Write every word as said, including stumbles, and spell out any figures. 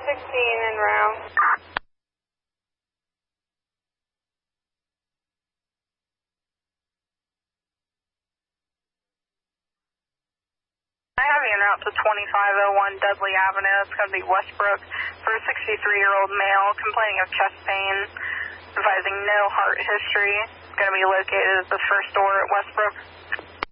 sixteen en route. I have you en route to twenty-five oh one Dudley Avenue. It's going to be Westbrook for a sixty-three-year-old male complaining of chest pain, advising no heart history. Going to be located at the first door at Westbrook.